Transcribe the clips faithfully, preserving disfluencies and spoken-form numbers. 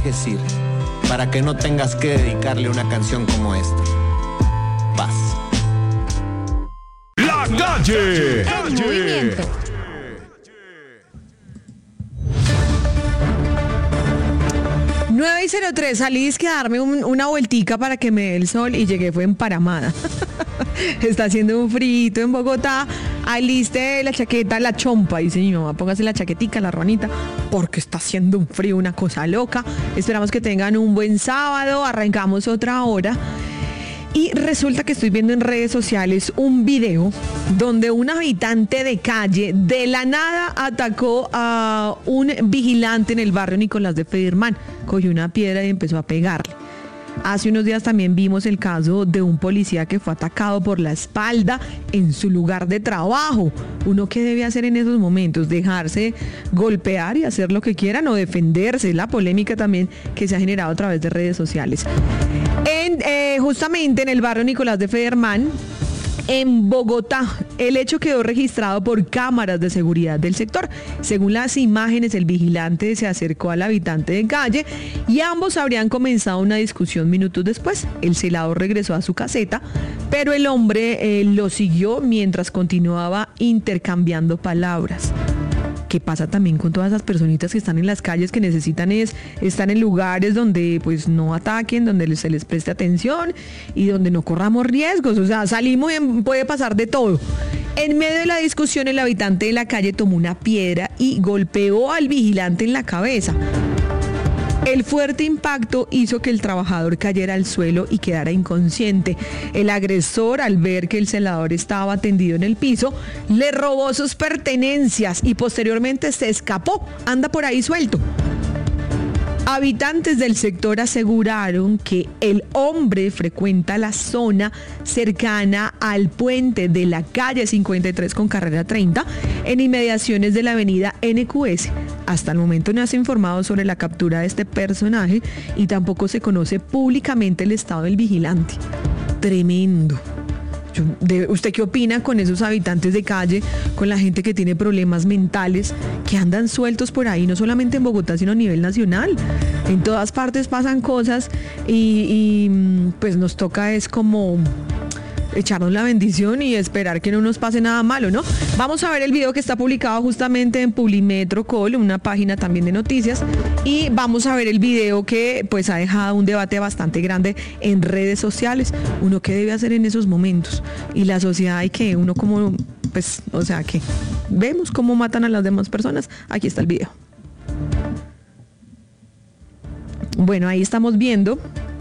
dejes ir, para que no tengas que dedicarle una canción como esta. Paz. La calle. El movimiento. nueve y cero tres, salí a darme un, una vueltica para que me dé el sol y llegué, fue emparamada. Está haciendo un frito en Bogotá. Aliste la chaqueta, la chompa, dice mi mamá, póngase la chaquetica, la ruanita, porque está haciendo un frío, una cosa loca. Esperamos que tengan un buen sábado, arrancamos otra hora. Y resulta que estoy viendo en redes sociales un video donde un habitante de calle de la nada atacó a un vigilante en el barrio Nicolás de Federman. Cogió una piedra y empezó a pegarle. Hace unos días también vimos el caso de un policía que fue atacado por la espalda en su lugar de trabajo. ¿Uno qué debe hacer en esos momentos? ¿Dejarse golpear y hacer lo que quieran o defenderse? La polémica también que se ha generado a través de redes sociales. En, eh, justamente en el barrio Nicolás de Federman, en Bogotá, el hecho quedó registrado por cámaras de seguridad del sector. Según las imágenes, el vigilante se acercó al habitante de calle y ambos habrían comenzado una discusión minutos después. El celador regresó a su caseta, pero el hombre eh, lo siguió mientras continuaba intercambiando palabras. ¿Qué pasa también con todas esas personitas que están en las calles, que necesitan es estar en lugares donde pues no ataquen, donde se les preste atención y donde no corramos riesgos? O sea, salimos y puede pasar de todo. En medio de la discusión, el habitante de la calle tomó una piedra y golpeó al vigilante en la cabeza. El fuerte impacto hizo que el trabajador cayera al suelo y quedara inconsciente. El agresor, al ver que el celador estaba tendido en el piso, le robó sus pertenencias y posteriormente se escapó. Anda por ahí suelto. Habitantes del sector aseguraron que el hombre frecuenta la zona cercana al puente de la calle cincuenta y tres con carrera treinta en inmediaciones de la avenida N Q S. Hasta el momento no se ha informado sobre la captura de este personaje y tampoco se conoce públicamente el estado del vigilante. Tremendo. Yo, de, ¿usted qué opina con esos habitantes de calle, con la gente que tiene problemas mentales, que andan sueltos por ahí, no solamente en Bogotá, sino a nivel nacional? En todas partes pasan cosas y, y pues nos toca es como echarnos la bendición y esperar que no nos pase nada malo, ¿no? Vamos a ver el video que está publicado justamente en Publimetro Col, una página también de noticias, y vamos a ver el video que pues ha dejado un debate bastante grande en redes sociales. Uno qué debe hacer en esos momentos y la sociedad, y que uno como pues, o sea, que vemos cómo matan a las demás personas. Aquí está el video. Bueno, ahí estamos viendo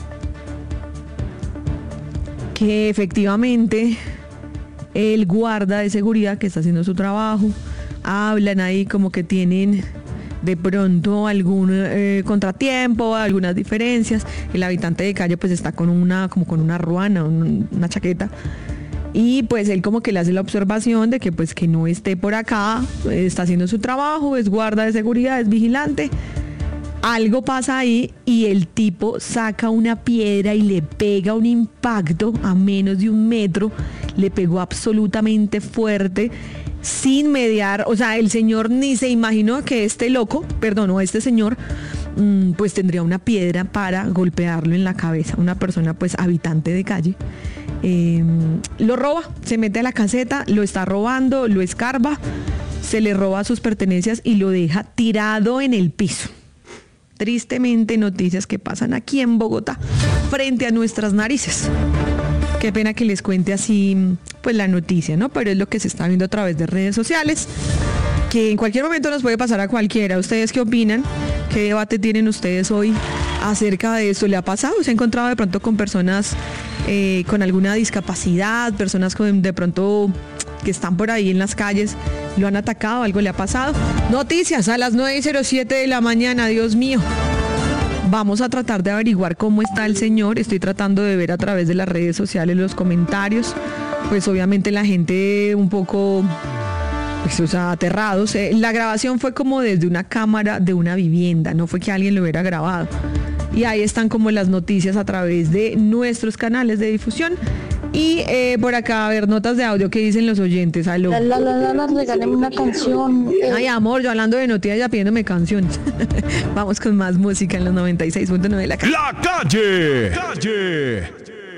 que efectivamente el guarda de seguridad que está haciendo su trabajo, hablan ahí como que tienen de pronto algún eh, contratiempo, algunas diferencias. El habitante de calle pues está con una, como con una ruana, un, una chaqueta, y pues él como que le hace la observación de que pues que no esté por acá, está haciendo su trabajo, es guarda de seguridad, es vigilante. Algo pasa ahí y el tipo saca una piedra y le pega un impacto a menos de un metro. Le pegó absolutamente fuerte, sin mediar. O sea, el señor ni se imaginó que este loco, perdón, o este señor, mmm, pues tendría una piedra para golpearlo en la cabeza. Una persona pues habitante de calle. Eh, lo roba, se mete a la caseta, lo está robando, lo escarba, se le roba sus pertenencias y lo deja tirado en el piso. Tristemente, noticias que pasan aquí en Bogotá frente a nuestras narices. Qué pena que les cuente así pues la noticia, ¿no? Pero es lo que se está viendo a través de redes sociales, que en cualquier momento nos puede pasar a cualquiera. ¿Ustedes qué opinan? ¿Qué debate tienen ustedes hoy acerca de esto? ¿Le ha pasado? ¿Se ha encontrado de pronto con personas eh, con alguna discapacidad, personas con de pronto que están por ahí en las calles, lo han atacado, algo le ha pasado? Noticias a las nueve y cero siete de la mañana, Dios mío. Vamos a tratar de averiguar cómo está el señor. Estoy tratando de ver a través de las redes sociales los comentarios. Pues obviamente la gente un poco, pues, o sea, aterrados. Eh, la grabación fue como desde una cámara de una vivienda, no fue que alguien lo hubiera grabado. Y ahí están como las noticias a través de nuestros canales de difusión. Y eh, por acá, a ver, notas de audio que dicen los oyentes. Aló. La, la, la, la, la, regáleme una canción. Eh. Ay, amor, yo hablando de noticias ya pidiéndome canciones. Vamos con más música en los noventa y seis punto nueve de la calle. La calle. Calle.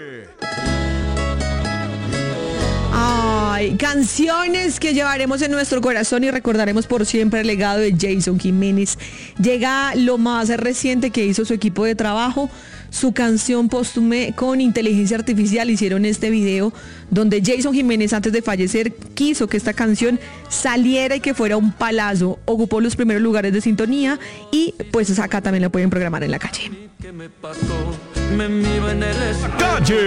Ay, canciones que llevaremos en nuestro corazón y recordaremos por siempre el legado de Jason Jiménez. Llega lo más reciente que hizo su equipo de trabajo, su canción póstume con inteligencia artificial. Hicieron este video donde Jason Jiménez, antes de fallecer, quiso que esta canción saliera y que fuera un palazo. Ocupó los primeros lugares de sintonía y pues acá también la pueden programar en la calle. Calle.